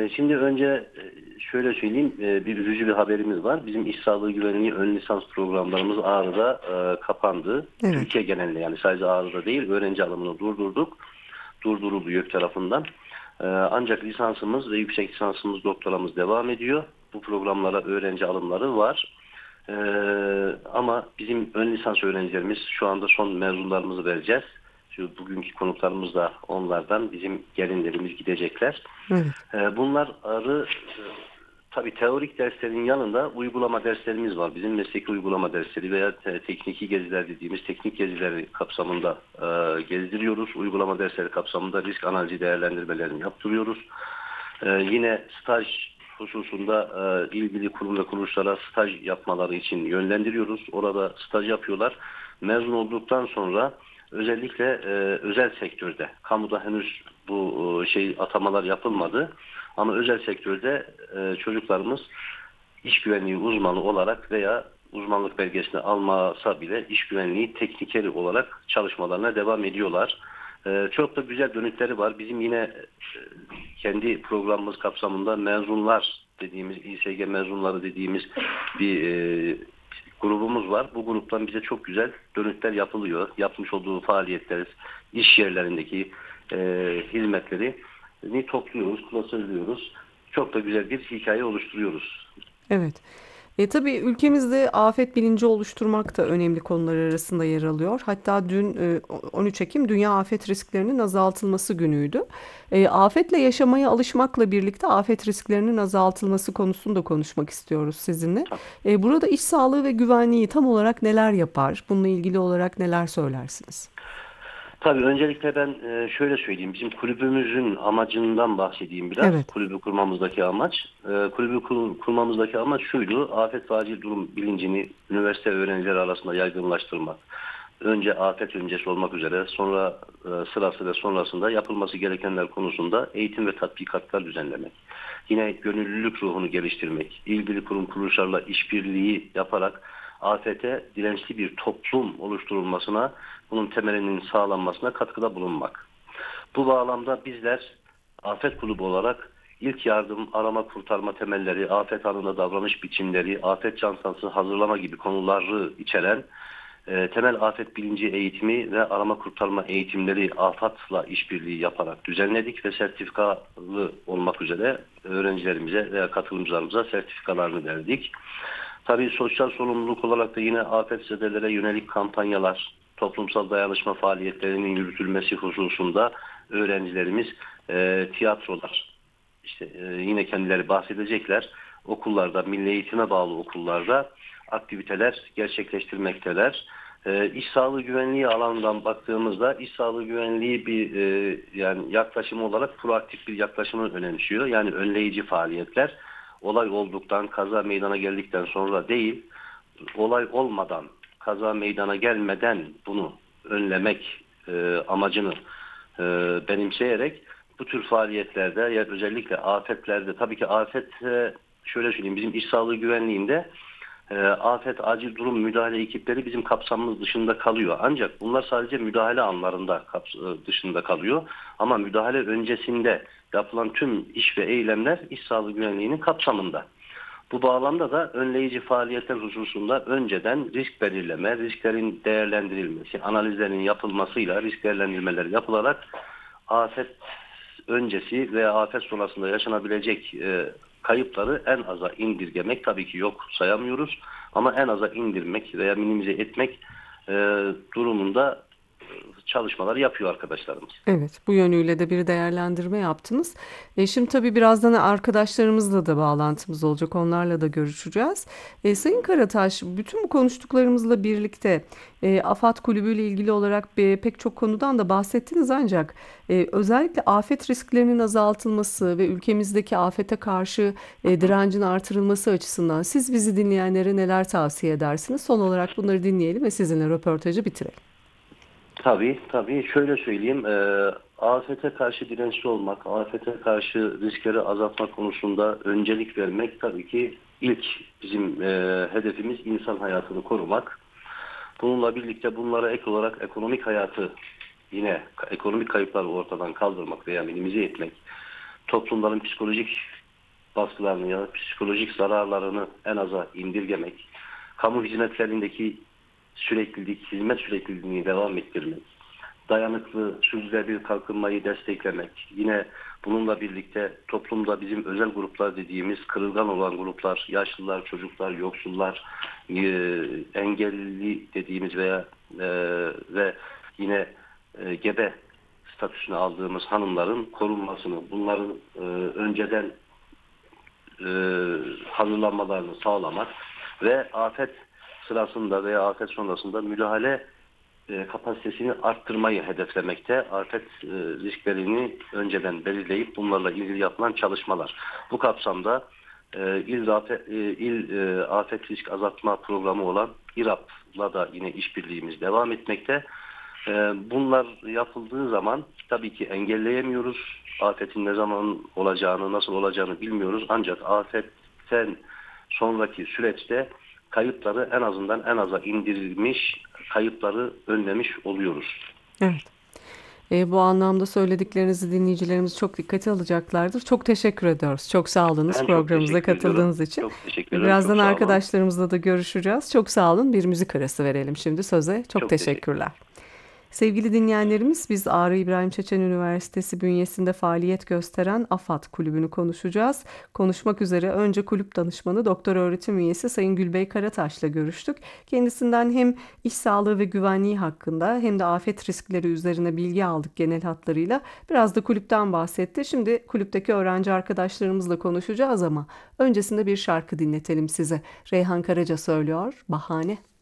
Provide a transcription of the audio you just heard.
Şimdi önce şöyle söyleyeyim, bir üzücü bir haberimiz var. Bizim iş sağlığı güvenliği ön lisans programlarımız Ağrı'da kapandı. Evet. Türkiye genelinde, yani sadece Ağrı'da değil, öğrenci alımını durdurduk. Durduruldu YÖK tarafından. Ancak lisansımız ve yüksek lisansımız, doktoramız devam ediyor. Bu programlara öğrenci alımları var. E, Ama bizim ön lisans öğrencilerimiz, şu anda son mezunlarımızı vereceğiz. Şu bugünkü konuklarımız da onlardan, bizim gelinlerimiz gidecekler. Evet. Bunları tabii teorik derslerin yanında uygulama derslerimiz var. Bizim mesleki uygulama dersleri veya tekniki geziler dediğimiz teknik gezileri kapsamında gezdiriyoruz. Uygulama dersleri kapsamında risk analizi değerlendirmelerini yaptırıyoruz. Yine staj hususunda ilgili kurum ve kuruluşlara staj yapmaları için yönlendiriyoruz. Orada staj yapıyorlar. Mezun olduktan sonra özellikle özel sektörde, kamuda henüz bu atamalar yapılmadı. Ama özel sektörde çocuklarımız iş güvenliği uzmanı olarak veya uzmanlık belgesini almasa bile iş güvenliği teknikeri olarak çalışmalarına devam ediyorlar. Çok da güzel dönütleri var. Bizim yine kendi programımız kapsamında mezunlar dediğimiz, İSG mezunları dediğimiz bir grubumuz var. Bu gruptan bize çok güzel dönütler yapılıyor. Yapmış olduğu faaliyetler, iş yerlerindeki hizmetleri topluyoruz, klasörlüyoruz. Çok da güzel bir hikaye oluşturuyoruz. Evet. Tabii ülkemizde afet bilinci oluşturmak da önemli konular arasında yer alıyor. Hatta dün 13 Ekim Dünya Afet Risklerinin Azaltılması Günü'ydü. Afetle yaşamaya alışmakla birlikte afet risklerinin azaltılması konusunu da konuşmak istiyoruz sizinle. Burada iş sağlığı ve güvenliği tam olarak neler yapar? Bununla ilgili olarak neler söylersiniz? Tabii öncelikle ben şöyle söyleyeyim. Bizim kulübümüzün amacından bahsedeyim biraz. Evet. Kulübü kurmamızdaki amaç. Kulübü kurmamızdaki amaç şuydu: afet ve acil durum bilincini üniversite öğrencileri arasında yaygınlaştırmak. Önce afet öncesi olmak üzere, sonra sırası ve sonrasında yapılması gerekenler konusunda eğitim ve tatbikatlar düzenlemek. Yine gönüllülük ruhunu geliştirmek, ilgili kurum kuruluşlarla işbirliği yaparak afete dirençli bir toplum oluşturulmasına, bunun temelinin sağlanmasına katkıda bulunmak. Bu bağlamda bizler afet kulübü olarak ilk yardım, arama kurtarma temelleri, afet anında davranış biçimleri, afet çantası hazırlama gibi konuları içeren temel afet bilinci eğitimi ve arama kurtarma eğitimleri AFAD'la işbirliği yaparak düzenledik ve sertifikalı olmak üzere öğrencilerimize veya katılımcılarımıza sertifikalarını verdik. Tabii sosyal sorumluluk olarak da yine afetzedelere yönelik kampanyalar, toplumsal dayanışma faaliyetlerinin yürütülmesi hususunda öğrencilerimiz tiyatrolar, işte yine kendileri bahsedecekler, okullarda, milli eğitime bağlı okullarda aktiviteler gerçekleştirmekteler. İş sağlığı güvenliği alanından baktığımızda iş sağlığı güvenliği bir yani yaklaşım olarak proaktif bir yaklaşımı önemsiyor. Yani önleyici faaliyetler, olay olduktan, kaza meydana geldikten sonra değil, olay olmadan, kaza meydana gelmeden bunu önlemek amacını benimseyerek bu tür faaliyetlerde, yani özellikle afetlerde, tabii ki afet, şöyle söyleyeyim, bizim iş sağlığı güvenliğinde afet acil durum müdahale ekipleri bizim kapsamımız dışında kalıyor. Ancak bunlar sadece müdahale anlarında dışında kalıyor. Ama müdahale öncesinde yapılan tüm iş ve eylemler iş sağlığı güvenliğinin kapsamında. Bu bağlamda da önleyici faaliyetler hususunda önceden risk belirleme, risklerin değerlendirilmesi, analizlerin yapılmasıyla risk değerlendirmeleri yapılarak afet öncesi veya afet sonrasında yaşanabilecek kayıpları en aza indirgemek, tabii ki yok sayamıyoruz ama en aza indirmek veya minimize etmek durumunda çalışmalar yapıyor arkadaşlarımız. Evet, bu yönüyle de bir değerlendirme yaptınız. Şimdi tabii birazdan arkadaşlarımızla da bağlantımız olacak, onlarla da görüşeceğiz. Sayın Karataş, bütün bu konuştuklarımızla birlikte AFAD Kulübü ile ilgili olarak pek çok konudan da bahsettiniz ancak özellikle afet risklerinin azaltılması ve ülkemizdeki afete karşı direncin artırılması açısından siz bizi dinleyenlere neler tavsiye edersiniz? Son olarak bunları dinleyelim ve sizinle röportajı bitirelim. Tabii. Şöyle söyleyeyim. Afete karşı dirençli olmak, afete karşı riskleri azaltmak konusunda öncelik vermek tabii ki ilk bizim hedefimiz insan hayatını korumak. Bununla birlikte bunlara ek olarak ekonomik hayatı, yine ekonomik kayıpları ortadan kaldırmak veya minimize etmek. toplumların psikolojik baskılarını ya da psikolojik zararlarını en aza indirgemek, kamu hizmetlerindeki süreklilik, hizmet sürekliliğini devam ettirmek, dayanıklı, sürdürülebilir kalkınmayı desteklemek, yine bununla birlikte toplumda bizim özel gruplar dediğimiz kırılgan olan gruplar, yaşlılar, çocuklar, yoksullar, engelli dediğimiz ve yine gebe statüsüne aldığımız hanımların korunmasını, bunların önceden e, hazırlanmalarını sağlamak ve afet sırasında veya afet sonrasında müdahale kapasitesini arttırmayı hedeflemekte. Afet risklerini önceden belirleyip bunlarla ilgili yapılan çalışmalar. Bu kapsamda afet risk azaltma programı olan İRAP'la da yine işbirliğimiz devam etmekte. Bunlar yapıldığı zaman tabii ki engelleyemiyoruz. Afetin ne zaman olacağını, nasıl olacağını bilmiyoruz. Ancak afetten sonraki süreçte kayıpları en aza indirilmiş, kayıpları önlemiş oluyoruz. Evet. Bu anlamda söylediklerinizi dinleyicilerimiz çok dikkate alacaklardır. Çok teşekkür ediyoruz. Çok sağ olunuz Ben çok programımıza teşekkür ediyorum. katıldığınız için. Çok teşekkür ederim. Çok Birazdan sağ olun. arkadaşlarımızla da görüşeceğiz. Çok sağ olun. Bir müzik arası verelim şimdi söze. Çok Çok teşekkür. teşekkürler. Sevgili dinleyenlerimiz, biz Ağrı İbrahim Çeçen Üniversitesi bünyesinde faaliyet gösteren AFAD Kulübü'nü konuşacağız. Konuşmak üzere önce kulüp danışmanı doktor öğretim üyesi Sayın Gülbey Karataş'la görüştük. Kendisinden hem iş sağlığı ve güvenliği hakkında hem de afet riskleri üzerine bilgi aldık genel hatlarıyla. Biraz da kulüpten bahsetti. Şimdi kulüpteki öğrenci arkadaşlarımızla konuşacağız ama öncesinde bir şarkı dinletelim size. Reyhan Karaca söylüyor, Bahane.